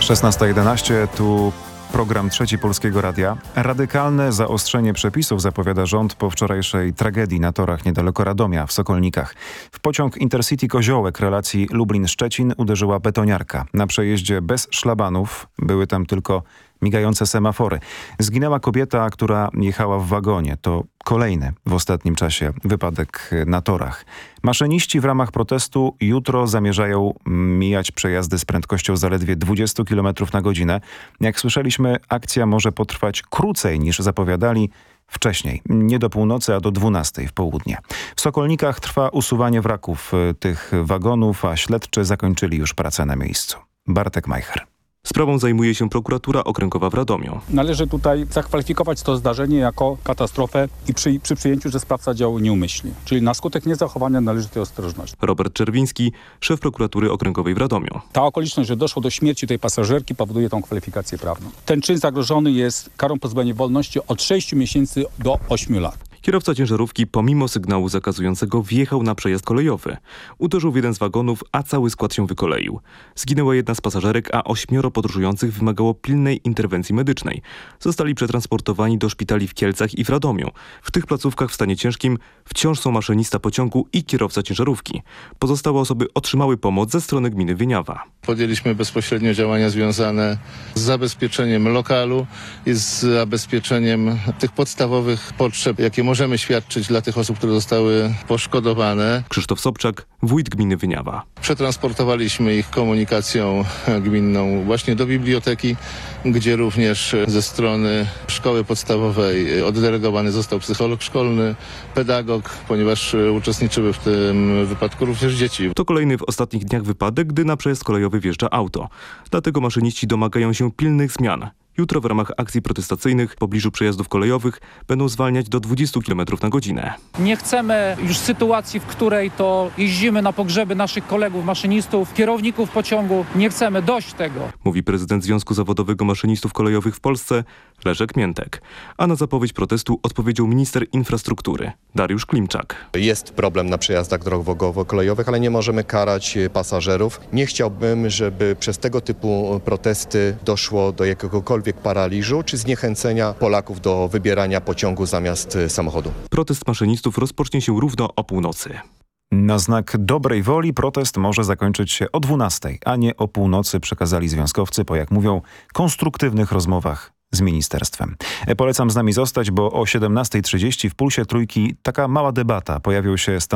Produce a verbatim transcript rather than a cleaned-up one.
szesnasta jedenaście, tu program Trzeci Polskiego Radia. Radykalne zaostrzenie przepisów zapowiada rząd po wczorajszej tragedii na torach niedaleko Radomia w Sokolnikach. W pociąg Intercity Koziołek relacji Lublin-Szczecin uderzyła betoniarka. Na przejeździe bez szlabanów były tam tylko migające semafory. Zginęła kobieta, która jechała w wagonie. To kolejny w ostatnim czasie wypadek na torach. Maszyniści w ramach protestu jutro zamierzają mijać przejazdy z prędkością zaledwie dwadzieścia kilometrów na godzinę. Jak słyszeliśmy, akcja może potrwać krócej niż zapowiadali wcześniej. Nie do północy, a do dwunastej w południe. W Sokolnikach trwa usuwanie wraków tych wagonów, a śledczy zakończyli już pracę na miejscu. Bartek Majcher. Sprawą zajmuje się prokuratura okręgowa w Radomiu. Należy tutaj zakwalifikować to zdarzenie jako katastrofę i przy, przy przyjęciu, że sprawca działał nieumyślnie. Czyli na skutek niezachowania należytej ostrożności. Robert Czerwiński, szef prokuratury okręgowej w Radomiu. Ta okoliczność, że doszło do śmierci tej pasażerki, powoduje tą kwalifikację prawną. Ten czyn zagrożony jest karą pozbawienia wolności od sześciu miesięcy do ośmiu lat. Kierowca ciężarówki pomimo sygnału zakazującego wjechał na przejazd kolejowy. Uderzył w jeden z wagonów, a cały skład się wykoleił. Zginęła jedna z pasażerek, a ośmioro podróżujących wymagało pilnej interwencji medycznej. Zostali przetransportowani do szpitali w Kielcach i w Radomiu. W tych placówkach w stanie ciężkim wciąż są maszynista pociągu i kierowca ciężarówki. Pozostałe osoby otrzymały pomoc ze strony gminy Wieniawa. Podjęliśmy bezpośrednio działania związane z zabezpieczeniem lokalu i z zabezpieczeniem tych podstawowych potrzeb, jakie możemy świadczyć dla tych osób, które zostały poszkodowane. Krzysztof Sobczak, wójt gminy Wieniawa. Przetransportowaliśmy ich komunikacją gminną właśnie do biblioteki, gdzie również ze strony szkoły podstawowej oddelegowany został psycholog szkolny, pedagog, ponieważ uczestniczyły w tym wypadku również dzieci. To kolejny w ostatnich dniach wypadek, gdy na przejazd kolejowy wjeżdża auto. Dlatego maszyniści domagają się pilnych zmian. Jutro w ramach akcji protestacyjnych w pobliżu przejazdów kolejowych będą zwalniać do dwudziestu kilometrów na godzinę. Nie chcemy już sytuacji, w której to jeździmy na pogrzeby naszych kolegów maszynistów, kierowników pociągu. Nie chcemy, dość tego. Mówi prezydent Związku Zawodowego Maszynistów Kolejowych w Polsce Leszek Miętek. A na zapowiedź protestu odpowiedział minister infrastruktury Dariusz Klimczak. Jest problem na przejazdach drogowo-kolejowych, ale nie możemy karać pasażerów. Nie chciałbym, żeby przez tego typu protesty doszło do jakiegokolwiek paraliżu czy zniechęcenia Polaków do wybierania pociągu zamiast samochodu. Protest maszynistów rozpocznie się równo o północy. Na znak dobrej woli protest może zakończyć się o dwunastej, a nie o północy, przekazali związkowcy po, jak mówią, konstruktywnych rozmowach z ministerstwem. Polecam z nami zostać, bo o siedemnastej trzydzieści w Pulsie Trójki taka mała debata. Pojawił się stan